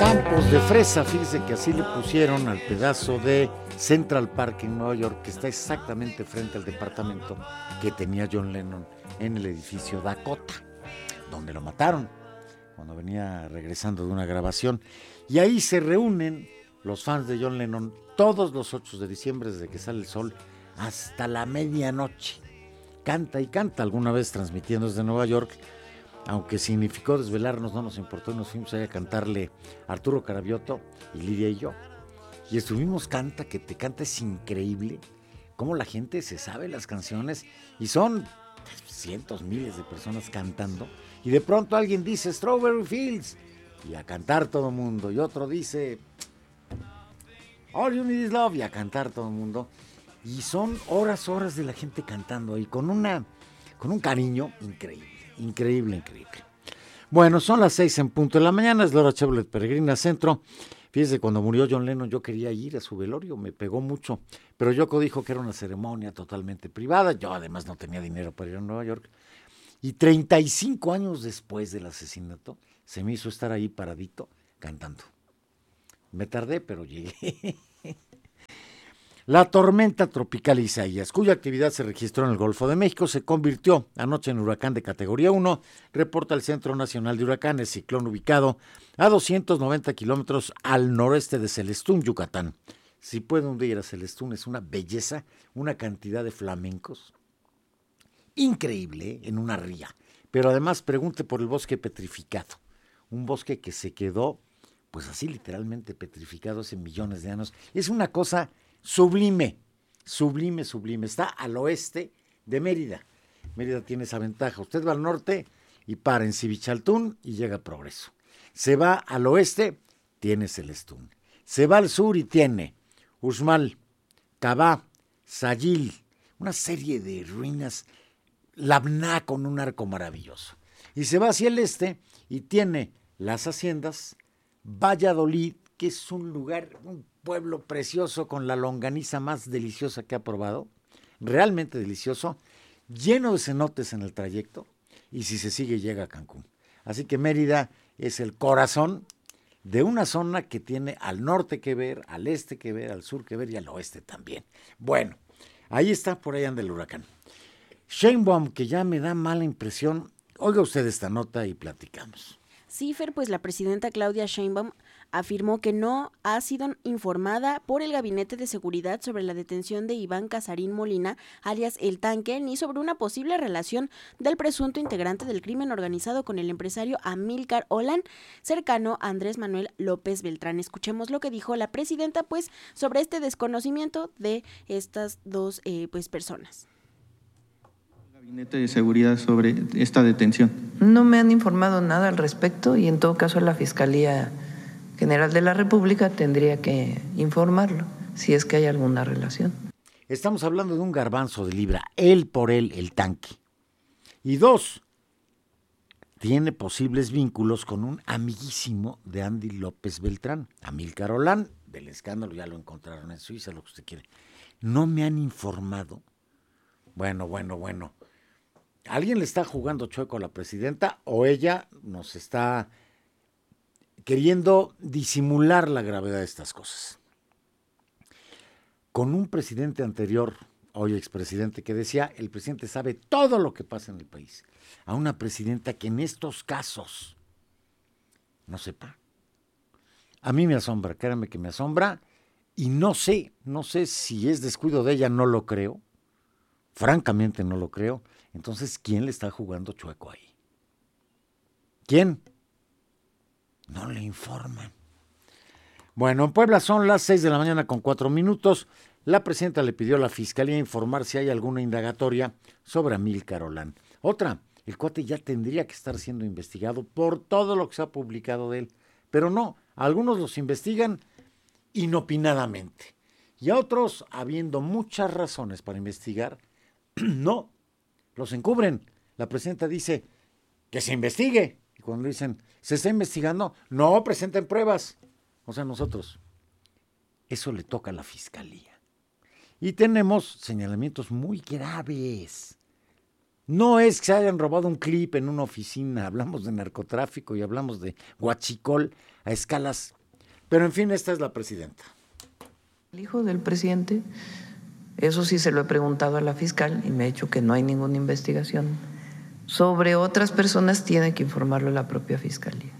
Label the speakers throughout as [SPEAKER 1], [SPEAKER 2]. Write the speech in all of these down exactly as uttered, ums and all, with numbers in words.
[SPEAKER 1] Campos de fresa, fíjese que así le pusieron al pedazo de Central Park en Nueva York, que está exactamente frente al departamento que tenía John Lennon en el edificio Dakota, donde lo mataron cuando venía regresando de una grabación. Y ahí se reúnen los fans de John Lennon todos los ocho de diciembre, desde que sale el sol hasta la medianoche. Canta y canta, alguna vez transmitiendo desde Nueva York. Aunque significó desvelarnos, no nos importó, nos fuimos ahí a cantarle a Arturo Carabiotto y Lidia y yo. Y estuvimos canta, que te canta, es increíble cómo la gente se sabe las canciones y son cientos, miles de personas cantando. Y de pronto alguien dice Strawberry Fields y a cantar todo el mundo. Y otro dice All You Need Is Love y a cantar todo el mundo. Y son horas, horas de la gente cantando ahí con, una, con un cariño increíble. Increíble, increíble. Bueno, son las seis en punto de la mañana, es la hora Chevrolet Peregrina Centro. Fíjese, cuando murió John Lennon yo quería ir a su velorio, me pegó mucho, pero Yoko dijo que era una ceremonia totalmente privada, yo además no tenía dinero para ir a Nueva York. Y treinta y cinco años después del asesinato, se me hizo estar ahí paradito cantando. Me tardé, pero llegué. La tormenta tropical Isaías, cuya actividad se registró en el Golfo de México, se convirtió anoche en huracán de categoría uno, reporta el Centro Nacional de Huracanes, ciclón ubicado a doscientos noventa kilómetros al noreste de Celestún, Yucatán. Si puede un día ir a Celestún, es una belleza, una cantidad de flamencos increíble, ¿eh? En una ría. Pero además pregunte por el bosque petrificado, un bosque que se quedó, pues así literalmente petrificado hace millones de años. Es una cosa sublime, sublime, sublime. Está al oeste de Mérida. Mérida tiene esa ventaja. Usted va al norte y para en Civichaltún y llega a Progreso. Se va al oeste, tiene Celestún. Se va al sur y tiene Uxmal, Cabá, Sayil, una serie de ruinas, Labná con un arco maravilloso. Y se va hacia el este y tiene las haciendas, Valladolid, que es un lugar, un pueblo precioso con la longaniza más deliciosa que ha probado, realmente delicioso, lleno de cenotes en el trayecto, y si se sigue llega a Cancún. Así que Mérida es el corazón de una zona que tiene al norte que ver, al este que ver, al sur que ver y al oeste también. Bueno, ahí está, por ahí anda el huracán. Sheinbaum, que ya me da mala impresión, oiga usted esta nota y platicamos.
[SPEAKER 2] Sí, Fer, pues la presidenta Claudia Sheinbaum afirmó que no ha sido informada por el Gabinete de Seguridad sobre la detención de Iván Casarín Molina, alias El Tanque, ni sobre una posible relación del presunto integrante del crimen organizado con el empresario Amílcar Olan, cercano a Andrés Manuel López Beltrán. Escuchemos lo que dijo la presidenta, pues, sobre este desconocimiento de estas dos eh, pues, personas.
[SPEAKER 3] Gabinete de Seguridad sobre esta detención.
[SPEAKER 4] No me han informado nada al respecto y en todo caso la Fiscalía General de la República tendría que informarlo si es que hay alguna relación.
[SPEAKER 1] Estamos hablando de un garbanzo de libra, él por él, El Tanque. Y dos, tiene posibles vínculos con un amiguísimo de Andy López Beltrán, Amílcar Olan, del escándalo, ya lo encontraron en Suiza, lo que usted quiere. No me han informado. Bueno, bueno, bueno. ¿Alguien le está jugando chueco a la presidenta o ella nos está queriendo disimular la gravedad de estas cosas? Con un presidente anterior, hoy expresidente, que decía, el presidente sabe todo lo que pasa en el país, a una presidenta que en estos casos no sepa. A mí me asombra, créanme que me asombra, y no sé, no sé si es descuido de ella, no lo creo, francamente no lo creo. Entonces, ¿quién le está jugando chueco ahí? ¿Quién? No le informan. Bueno, en Puebla son las seis de la mañana con cuatro minutos. La presidenta le pidió a la Fiscalía informar si hay alguna indagatoria sobre Amílcar Olan. Otra, el cuate ya tendría que estar siendo investigado por todo lo que se ha publicado de él. Pero no, algunos los investigan inopinadamente. Y a otros, habiendo muchas razones para investigar, no, los encubren. La presidenta dice que se investigue. Y cuando dicen, ¿se está investigando? No, presenten pruebas. O sea, nosotros. Eso le toca a la Fiscalía. Y tenemos señalamientos muy graves. No es que se hayan robado un clip en una oficina, hablamos de narcotráfico y hablamos de huachicol a escalas. Pero en fin, esta es la presidenta.
[SPEAKER 4] El hijo del presidente, eso sí se lo he preguntado a la fiscal y me ha dicho que no hay ninguna investigación. Sobre otras personas tiene que informarlo la propia fiscalía.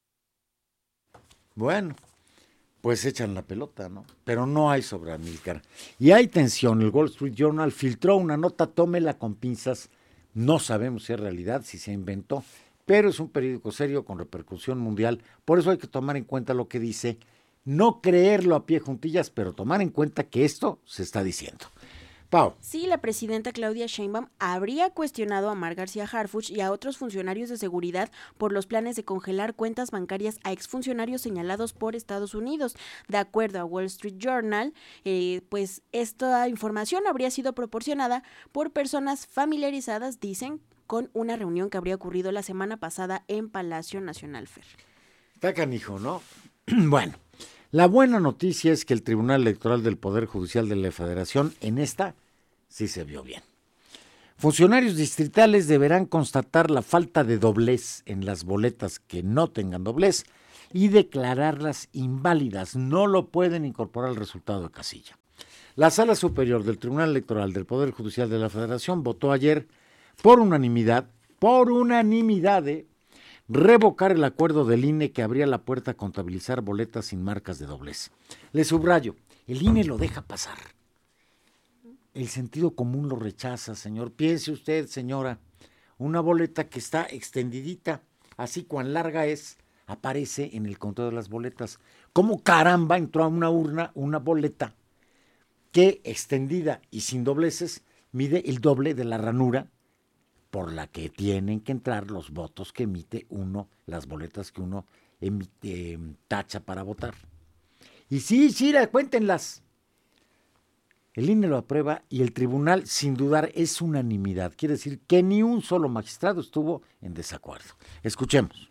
[SPEAKER 1] Bueno, pues echan la pelota, ¿no? Pero no hay sobre Amílcar. Y hay tensión. El Wall Street Journal filtró una nota, tómela con pinzas. No sabemos si es realidad, si se inventó, pero es un periódico serio con repercusión mundial. Por eso hay que tomar en cuenta lo que dice. No creerlo a pie juntillas, pero tomar en cuenta que esto se está diciendo. Pau.
[SPEAKER 2] Sí, la presidenta Claudia Sheinbaum habría cuestionado a Mar García Harfuch y a otros funcionarios de seguridad por los planes de congelar cuentas bancarias a exfuncionarios señalados por Estados Unidos. De acuerdo a Wall Street Journal, eh, pues esta información habría sido proporcionada por personas familiarizadas, dicen, con una reunión que habría ocurrido la semana pasada en Palacio Nacional, Fer.
[SPEAKER 1] Está canijo, ¿no? Bueno. La buena noticia es que el Tribunal Electoral del Poder Judicial de la Federación en esta sí se vio bien. Funcionarios distritales deberán constatar la falta de doblez en las boletas que no tengan doblez y declararlas inválidas. No lo pueden incorporar al resultado de casilla. La Sala Superior del Tribunal Electoral del Poder Judicial de la Federación votó ayer por unanimidad, por unanimidad, de revocar el acuerdo del I N E que abría la puerta a contabilizar boletas sin marcas de doblez. Le subrayo, el I N E lo deja pasar. El sentido común lo rechaza, señor. Piense usted, señora, una boleta que está extendidita, así cuán larga es, aparece en el conteo de las boletas. ¿Cómo caramba entró a una urna una boleta que, extendida y sin dobleces, mide el doble de la ranura por la que tienen que entrar los votos que emite uno, las boletas que uno emite, eh, tacha para votar? Y sí, sí, cuéntenlas. El I N E lo aprueba y el tribunal, sin dudar, es unanimidad. Quiere decir que ni un solo magistrado estuvo en desacuerdo. Escuchemos.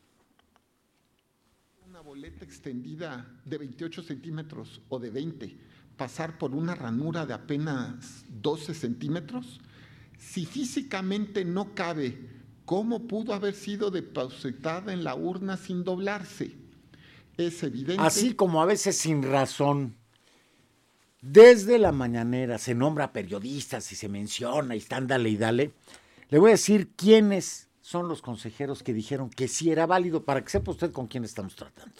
[SPEAKER 5] Una boleta extendida de veintiocho centímetros o de veinte, pasar por una ranura de apenas doce centímetros. Si físicamente no cabe, ¿cómo pudo haber sido depositada en la urna sin doblarse? Es evidente.
[SPEAKER 1] Así como a veces sin razón, desde la mañanera se nombra a periodistas y se menciona y están dale y dale, le voy a decir quiénes son los consejeros que dijeron que sí era válido, para que sepa usted con quién estamos tratando.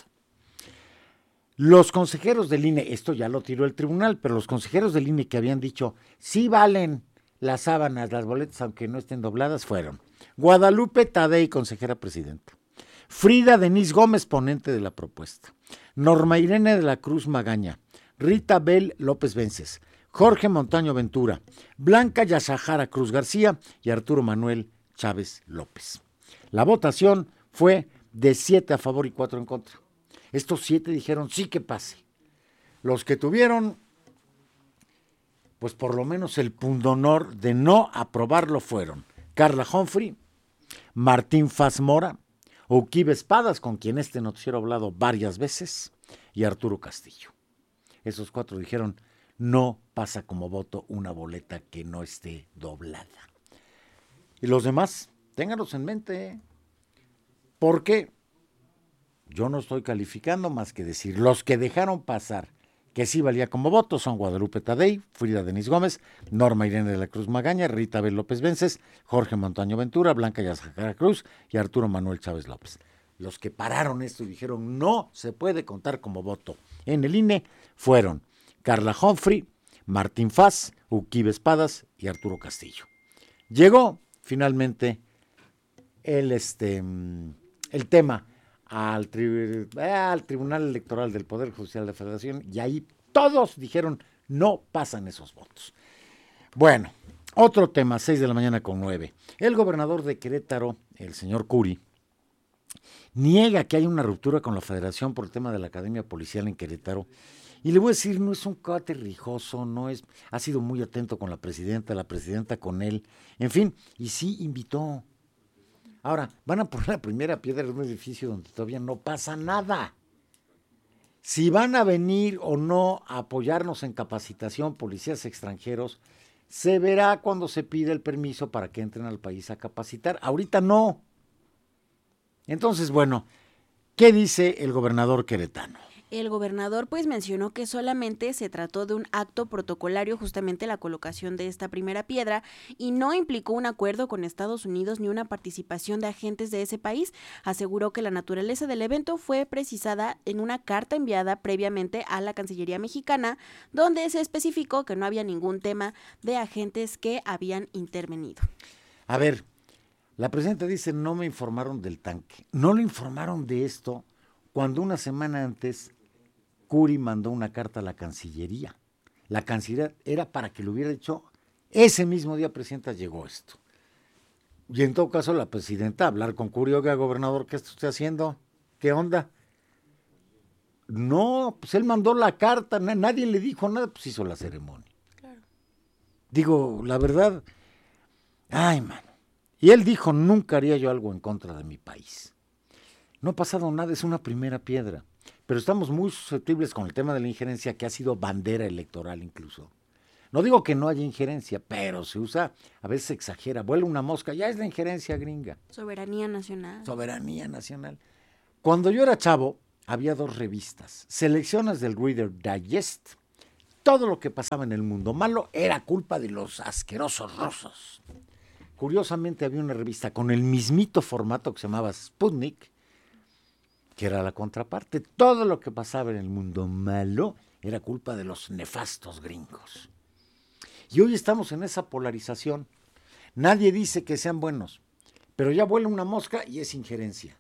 [SPEAKER 1] Los consejeros del I N E, esto ya lo tiró el tribunal, pero los consejeros del I N E que habían dicho sí valen las sábanas, las boletas, aunque no estén dobladas, fueron Guadalupe Tadei, consejera presidenta; Frida Denise Gómez, ponente de la propuesta; Norma Irene de la Cruz Magaña; Rita Bel López Vences; Jorge Montaño Ventura; Blanca Yasajara Cruz García y Arturo Manuel Chávez López. La votación fue de siete a favor y cuatro en contra. Estos siete dijeron sí que pase. Los que tuvieron pues por lo menos el pundonor de no aprobarlo fueron Carla Humphrey, Martín Faz Mora, Uquibe Espadas, con quien este noticiero ha hablado varias veces, y Arturo Castillo. Esos cuatro dijeron, no pasa como voto una boleta que no esté doblada. Y los demás, ténganlos en mente, porque yo no estoy calificando más que decir, los que dejaron pasar que sí valía como voto son Guadalupe Tadei, Frida Denise Gómez, Norma Irene de la Cruz Magaña, Rita Bel López Vences, Jorge Montaño Ventura, Blanca Yasajara Cruz y Arturo Manuel Chávez López. Los que pararon esto y dijeron no se puede contar como voto en el I N E fueron Carla Humphrey, Martín Faz, Uquibe Espadas y Arturo Castillo. Llegó finalmente el, este, el tema Al, tri- al Tribunal Electoral del Poder Judicial de la Federación y ahí todos dijeron no pasan esos votos. Bueno, otro tema, seis de la mañana con nueve. El gobernador de Querétaro, el señor Curi, niega que haya una ruptura con la Federación por el tema de la Academia Policial en Querétaro. Y le voy a decir, no es un cuate rijoso, no es, ha sido muy atento con la presidenta, la presidenta con él, en fin, y sí invitó. Ahora, van a poner la primera piedra de un edificio donde todavía no pasa nada. Si van a venir o no a apoyarnos en capacitación policías extranjeros, se verá cuando se pida el permiso para que entren al país a capacitar. Ahorita no. Entonces, bueno, ¿qué dice el gobernador queretano?
[SPEAKER 2] El gobernador pues mencionó que solamente se trató de un acto protocolario, justamente la colocación de esta primera piedra, y no implicó un acuerdo con Estados Unidos ni una participación de agentes de ese país. Aseguró que la naturaleza del evento fue precisada en una carta enviada previamente a la Cancillería mexicana, donde se especificó que no había ningún tema de agentes que habían intervenido.
[SPEAKER 1] A ver, la presidenta dice, no me informaron del tanque. No le informaron de esto cuando una semana antes Curi mandó una carta a la Cancillería. La Cancillería era para que lo hubiera dicho ese mismo día, presidenta, llegó esto. Y en todo caso la presidenta hablar con Curi, oiga, gobernador, ¿qué está usted haciendo? ¿Qué onda? No, pues él mandó la carta, na- nadie le dijo nada, pues hizo la ceremonia.
[SPEAKER 2] Claro.
[SPEAKER 1] Digo, la verdad, ay, mano. Y él dijo, nunca haría yo algo en contra de mi país. No ha pasado nada, es una primera piedra. Pero estamos muy susceptibles con el tema de la injerencia, que ha sido bandera electoral incluso. No digo que no haya injerencia, pero se usa, a veces se exagera, vuela una mosca, ya es la injerencia gringa.
[SPEAKER 2] Soberanía nacional.
[SPEAKER 1] Soberanía nacional. Cuando yo era chavo, había dos revistas, selecciones del Reader Digest. Todo lo que pasaba en el mundo malo era culpa de los asquerosos rusos. Curiosamente había una revista con el mismito formato que se llamaba Sputnik, que era la contraparte. Todo lo que pasaba en el mundo malo era culpa de los nefastos gringos. Y hoy estamos en esa polarización. Nadie dice que sean buenos, pero ya vuela una mosca y es injerencia.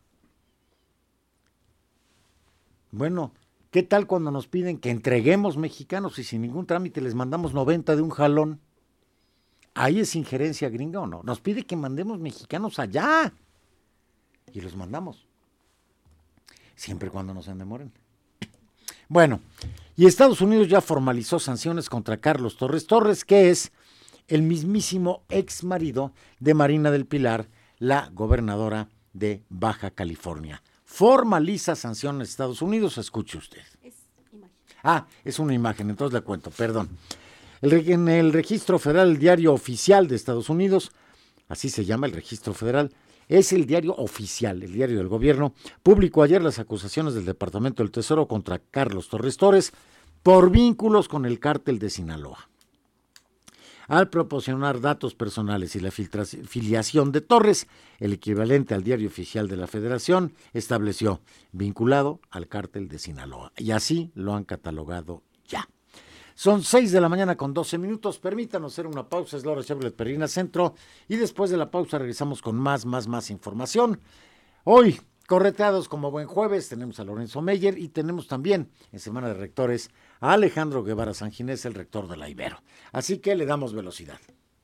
[SPEAKER 1] Bueno, ¿qué tal cuando nos piden que entreguemos mexicanos y sin ningún trámite les mandamos noventa de un jalón? ¿Ahí es injerencia gringa o no? Nos pide que mandemos mexicanos allá y los mandamos. Siempre y cuando no se demoren. Bueno, y Estados Unidos ya formalizó sanciones contra Carlos Torres Torres, que es el mismísimo ex marido de Marina del Pilar, la gobernadora de Baja California. Formaliza sanciones Estados Unidos, escuche usted.
[SPEAKER 2] Es imagen.
[SPEAKER 1] Ah, es una imagen, entonces le cuento, perdón. El, en el registro federal, el diario oficial de Estados Unidos, así se llama el registro federal, es el diario oficial, el diario del gobierno, publicó ayer las acusaciones del Departamento del Tesoro contra Carlos Torres Torres por vínculos con el cártel de Sinaloa. Al proporcionar datos personales y la filiación de Torres, el equivalente al diario oficial de la Federación estableció vinculado al cártel de Sinaloa. Y así lo han catalogado ya. Son seis de la mañana con doce minutos. Permítanos hacer una pausa. Es la hora Chevrolet Perrina Centro. Y después de la pausa regresamos con más, más, más información. Hoy, correteados como buen jueves, tenemos a Lorenzo Meyer y tenemos también en Semana de Rectores a Alejandro Guevara Sanginés, el rector de la Ibero. Así que le damos velocidad.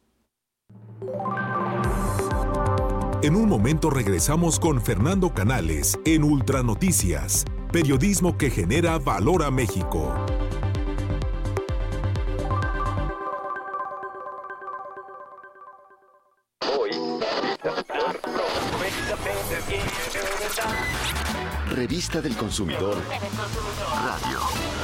[SPEAKER 6] En un momento regresamos con Fernando Canales en Ultranoticias. Periodismo que genera valor a México.
[SPEAKER 7] Revista del Consumidor Radio.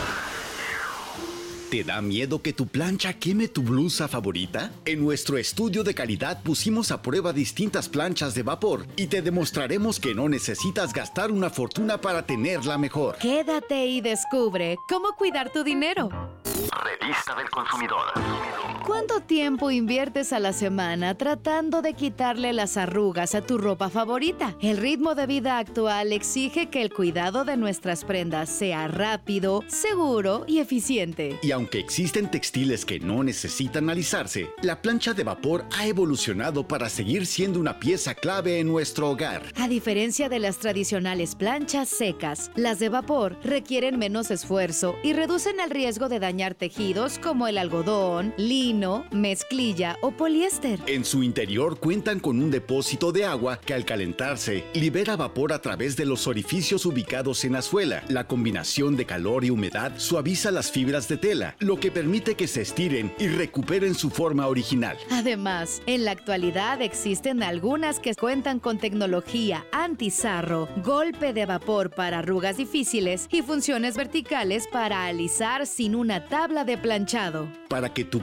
[SPEAKER 8] ¿Te da miedo que tu plancha queme tu blusa favorita? En nuestro estudio de calidad pusimos a prueba distintas planchas de vapor y te demostraremos que no necesitas gastar una fortuna para tenerla mejor.
[SPEAKER 9] Quédate y descubre cómo cuidar tu dinero.
[SPEAKER 7] Revista del Consumidor.
[SPEAKER 9] ¿Cuánto tiempo inviertes a la semana tratando de quitarle las arrugas a tu ropa favorita? El ritmo de vida actual exige que el cuidado de nuestras prendas sea rápido, seguro y eficiente.
[SPEAKER 8] Y aunque existen textiles que no necesitan alisarse, la plancha de vapor ha evolucionado para seguir siendo una pieza clave en nuestro hogar.
[SPEAKER 9] A diferencia de las tradicionales planchas secas, las de vapor requieren menos esfuerzo y reducen el riesgo de dañar tejidos como el algodón, lino, mezclilla o poliéster.
[SPEAKER 8] En su interior cuentan con un depósito de agua que al calentarse libera vapor a través de los orificios ubicados en la suela. La combinación de calor y humedad suaviza las fibras de tela, lo que permite que se estiren y recuperen su forma original.
[SPEAKER 9] Además, en la actualidad existen algunas que cuentan con tecnología anti-sarro, golpe de vapor para arrugas difíciles y funciones verticales para alisar sin una tabla de planchado.
[SPEAKER 8] Para que tu compra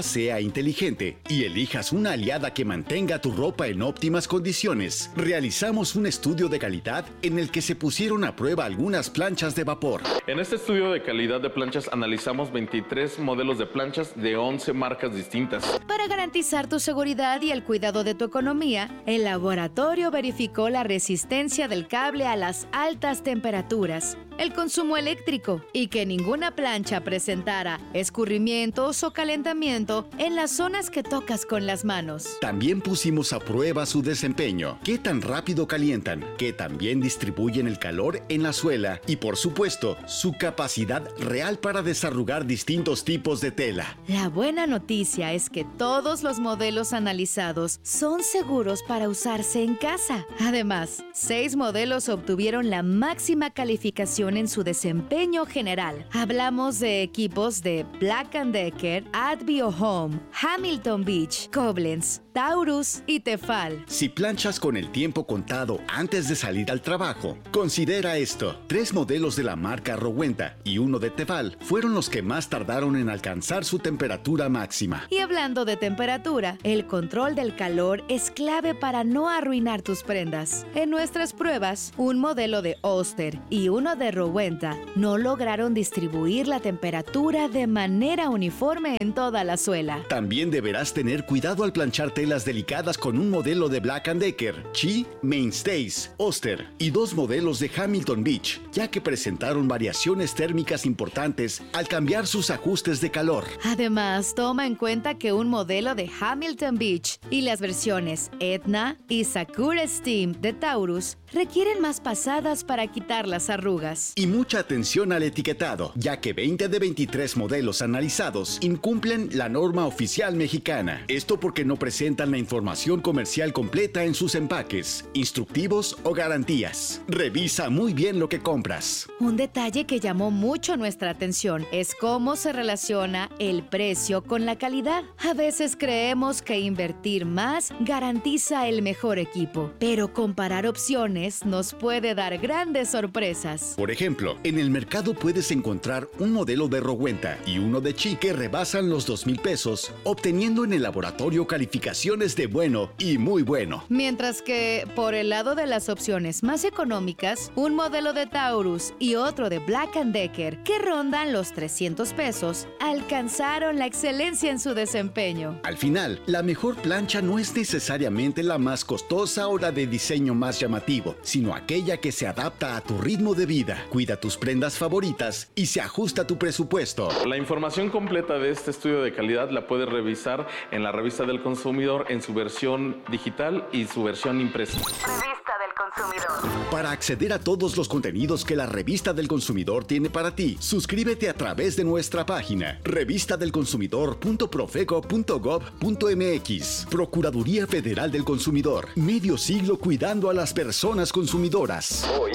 [SPEAKER 8] sea inteligente y elijas una aliada que mantenga tu ropa en óptimas condiciones, realizamos un estudio de calidad en el que se pusieron a prueba algunas planchas de vapor.
[SPEAKER 10] En este estudio de calidad de planchas analizamos veintitrés modelos de planchas de once marcas distintas.
[SPEAKER 9] Para garantizar tu seguridad y el cuidado de tu economía, el laboratorio verificó la resistencia del cable a las altas temperaturas, el consumo eléctrico y que ninguna plancha presentara escurrimientos o calentamiento en las zonas que tocas con las manos.
[SPEAKER 8] También pusimos a prueba su desempeño, qué tan rápido calientan, qué tan bien distribuyen el calor en la suela y, por supuesto, su capacidad real para desarrugar distintos tipos de tela.
[SPEAKER 9] La buena noticia es que todos los modelos analizados son seguros para usarse en casa. Además, seis modelos obtuvieron la máxima calificación en su desempeño general. Hablamos de equipos de Black and Decker, Advio Home, Hamilton Beach, Koblenz, Taurus y Tefal.
[SPEAKER 8] Si planchas con el tiempo contado antes de salir al trabajo, considera esto. Tres modelos de la marca Rowenta y uno de Tefal fueron los que más tardaron en alcanzar su temperatura máxima.
[SPEAKER 9] Y hablando de temperatura, el control del calor es clave para no arruinar tus prendas. En nuestras pruebas, un modelo de Oster y uno de Rowenta no lograron distribuir la temperatura de manera uniforme en toda la suela.
[SPEAKER 8] También deberás tener cuidado al planchar telas delicadas con un modelo de Black and Decker, Chi, Mainstays, Oster y dos modelos de Hamilton Beach, ya que presentaron variaciones térmicas importantes al cambiar sus ajustes de calor.
[SPEAKER 9] Además, toma en cuenta que un modelo de Hamilton Beach y las versiones Etna y Sakura Steam de Taurus requieren más pasadas para quitar las arrugas.
[SPEAKER 8] Y mucha atención al etiquetado, ya que veinte de veintitrés modelos analizados incumplen la norma oficial mexicana. Esto porque no presentan la información comercial completa en sus empaques, instructivos o garantías. Revisa muy bien lo que compras.
[SPEAKER 9] Un detalle que llamó mucho nuestra atención es cómo se relaciona el precio con la calidad. A veces creemos que invertir más garantiza el mejor equipo, pero comparar opciones nos puede dar grandes sorpresas.
[SPEAKER 8] Por ejemplo, en el mercado puedes encontrar un modelo de Rowenta y uno de Chi que rebasan los dos mil pesos, obteniendo en el laboratorio calificaciones de bueno y muy bueno.
[SPEAKER 9] Mientras que, por el lado de las opciones más económicas, un modelo de Taurus y otro de Black and Decker, que rondan los trescientos pesos, alcanzaron la excelencia en su desempeño.
[SPEAKER 8] Al final, la mejor plancha no es necesariamente la más costosa o la de diseño más llamativo, sino aquella que se adapta a tu ritmo de vida, cuida tus prendas favoritas y se ajusta a tu presupuesto.
[SPEAKER 10] La información completa de este estudio de calidad la puedes revisar en la Revista del Consumidor en su versión digital y su versión impresa.
[SPEAKER 11] Revista del Consumidor.
[SPEAKER 8] Para acceder a todos los contenidos que la Revista del Consumidor tiene para ti, suscríbete a través de nuestra página revista del consumidor punto profeco punto gob punto mx. Procuraduría Federal del Consumidor. Medio siglo cuidando a las personas consumidoras. Hoy.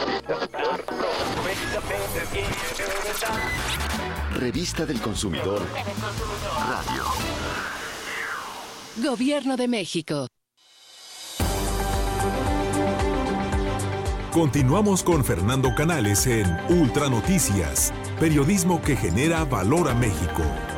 [SPEAKER 7] Revista del Consumidor. Radio.
[SPEAKER 12] Gobierno de México.
[SPEAKER 6] Continuamos con Fernando Canales en Ultra Noticias, periodismo que genera valor a México.